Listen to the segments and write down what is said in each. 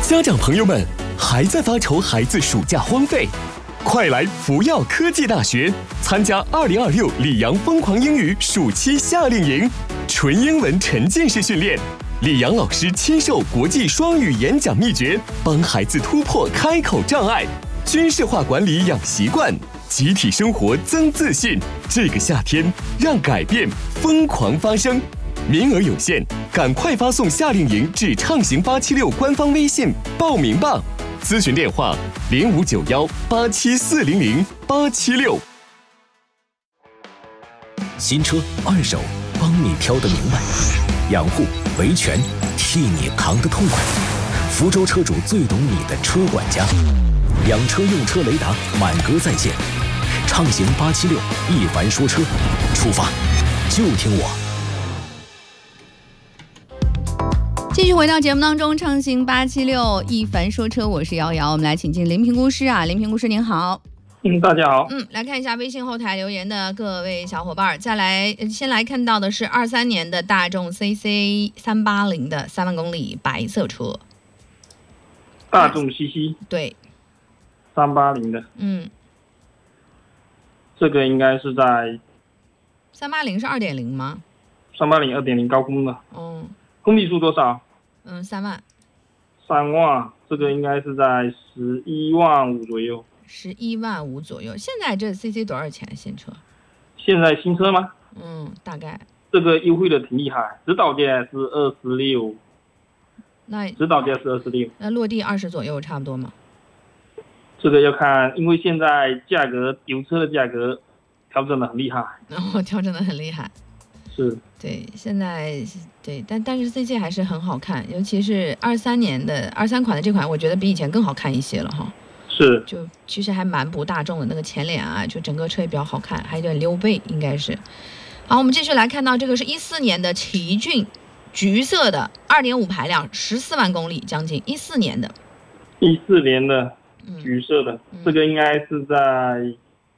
家长朋友们，还在发愁孩子暑假荒废？快来福耀科技大学参加2026里昂疯狂英语暑期夏令营，纯英文沉浸式训练，李阳老师亲授国际双语演讲秘诀，帮孩子突破开口障碍，军事化管理养习惯，集体生活增自信。这个夏天，让改变疯狂发生。名额有限，赶快发送夏令营至畅行876官方微信报名吧。咨询电话059187400876。 新车二手，帮你挑得明白；养护维权，替你扛得痛快。福州车主最懂你的车管家，养车用车雷达满格在线。畅行876，一凡说车，出发就听我。 继续回到节目当中，畅行876一凡说车，我是瑶瑶。我们来请进林评估师啊，林评估师您好。 大家好。 来看一下微信后台留言的各位小伙伴。先来看到的是23年的大众 CC 380的3万公里白色车。 大众 CC 对 380的，这个应该是在 380是 2.0 吗 ？380 2.0高功的。公里数多少 ？3万。 3万，这个应该是在11万5左右。 11万5左右。现在这 CC 多少钱新车？ 现在新车吗？ 大概。 这个优惠的挺厉害，指导价是26。指导价是26。 那落地20左右差不多吗？ 这个要看，因为现在价格油车的价格调整的很厉害。 调整的很厉害。 是。 对，现在对，但是 CC 还是很好看，尤其是23款的这款，我觉得比以前更好看一些了哈。 是。 就其实还蛮不大众的那个前脸啊，就整个车也比较好看，还有点溜背应该是。好，我们继续来看到这个是14年的奇骏，橘色的 2.5 排量，14万公里将近，14年的。 14年的橘色的，这个应该是在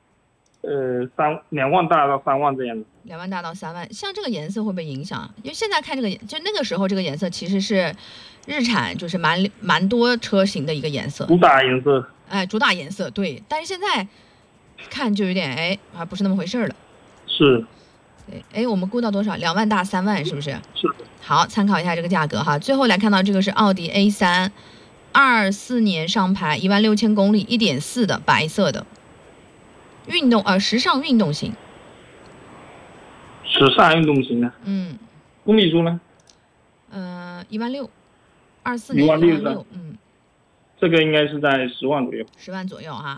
2万大到3万这样的。 2万大到3万，像这个颜色会不会影响？因为现在看这个就那个时候这个颜色其实是日产就是蛮多车型的一个颜色， 主打颜色。 主打颜色对，但是现在看就有点不是那么回事了。 是。 对，我们估到多少？2万大3万是不是？ 是。 好，参考一下这个价格哈。最后来看到这个是奥迪 A3， 24年上牌，16000公里，1.4的白色的，时尚运动型。 时尚运动型的。公里数呢 ？16000，24年16000。 这个应该是在10万左右。 10万左右哈。